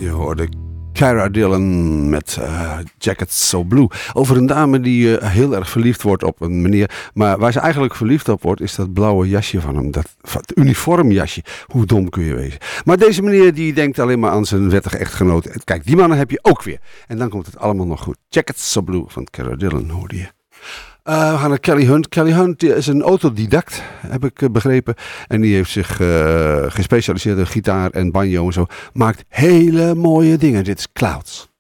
Je hoorde Cara Dillon met Jacket So Blue. Over een dame die heel erg verliefd wordt op een meneer. Maar waar ze eigenlijk verliefd op wordt is dat blauwe jasje van hem. Dat uniformjasje. Hoe dom kun je wezen. Maar deze meneer die denkt alleen maar aan zijn wettige echtgenoot. Kijk, die mannen heb je ook weer. En dan komt het allemaal nog goed. Jacket So Blue van Cara Dillon hoorde je. We gaan naar Kelly Hunt. Kelly Hunt is een autodidact, heb ik begrepen. En die heeft zich gespecialiseerd in gitaar en banjo en zo. Maakt hele mooie dingen. Dit is Clouds.